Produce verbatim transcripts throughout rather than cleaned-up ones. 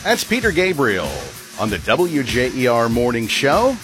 That's Peter Gabriel on the W J E R Morning Show.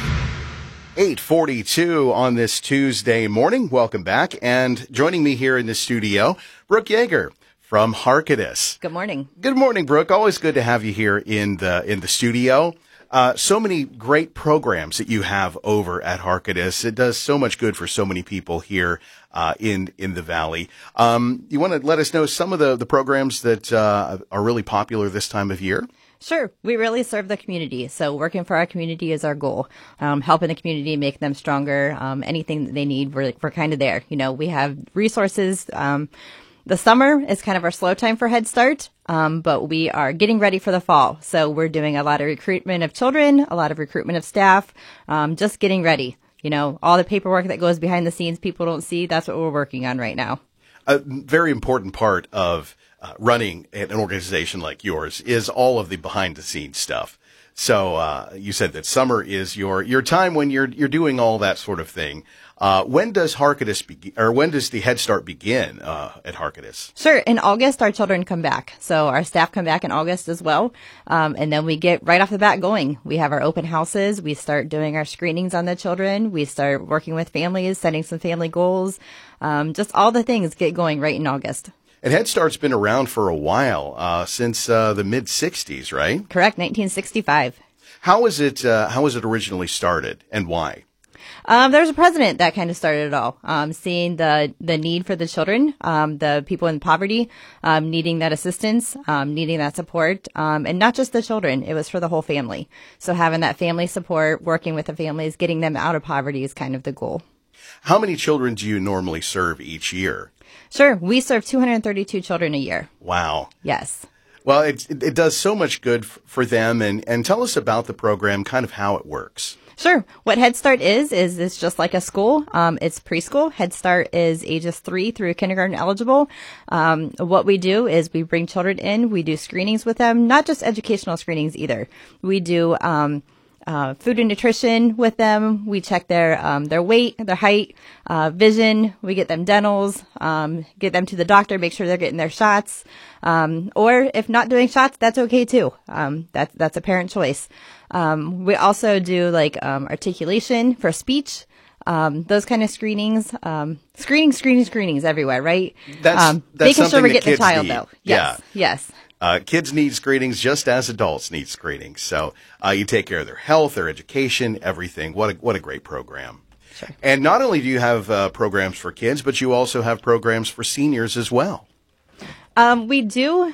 eight forty-two on this Tuesday morning. Welcome back. And joining me here in the studio, Brooke Yeager from Harkadis. Good morning. Good morning, Brooke. Always good to have you here in the in the studio. Uh, so many great programs that you have over at Harkadis. It does so much good for so many people here uh, in in the Valley. Um, you want to let us know some of the, the programs that uh, are really popular this time of year? Sure. We really serve the community. So working for our community is our goal. Um, helping the community, making them stronger. Um, anything that they need, we're, we're kind of there. You know, we have resources. Um, the summer is kind of our slow time for Head Start, um, but we are getting ready for the fall. So we're doing a lot of recruitment of children, a lot of recruitment of staff, um, just getting ready. You know, all the paperwork that goes behind the scenes people don't see, that's what we're working on right now. A very important part of Uh, running an organization like yours is all of the behind the scenes stuff. So, uh, you said that summer is your, your time when you're, you're doing all that sort of thing. Uh, when does Harkadis begin, or when does the Head Start begin, uh, at Harkadis? Sure. In August, our children come back. So our staff come back in August as well. Um, and then we get right off the bat going. We have our open houses. We start doing our screenings on the children. We start working with families, setting some family goals. Um, just all the things get going right in August. And Head Start's been around for a while, uh, since, uh, the mid sixties, right? Correct. nineteen sixty-five. How was it, uh, how was it originally started and why? Um, there was a president that kind of started it all, um, seeing the, the need for the children, um, the people in poverty, um, needing that assistance, um, needing that support, um, and not just the children. It was for the whole family. So having that family support, working with the families, getting them out of poverty is kind of the goal. How many children do you normally serve each year? Sure. We serve two hundred thirty-two children a year. Wow. Yes. Well, it, it, it does so much good f- for them. And, and tell us about the program, kind of how it works. Sure. What Head Start is, is it's just like a school. Um, it's preschool. Head Start is ages three through kindergarten eligible. Um, what we do is we bring children in. We do screenings with them, not just educational screenings either. We do um Uh, food and nutrition with them. We check their um, their weight, their height, uh, vision. We get them dentals, um, get them to the doctor, make sure they're getting their shots. Um, or if not doing shots, that's okay too. Um, that's that's a parent choice. Um, we also do like um, articulation for speech. Um, those kind of screenings, um, screening, screening, screenings everywhere, right? That's, um, that's making sure we're getting the child need. though. Yes, yeah. yes. Uh, kids need screenings just as adults need screenings. So, uh, you take care of their health, their education, everything. What a, what a great program. Sure. And not only do you have, uh, programs for kids, but you also have programs for seniors as well. Um, we do.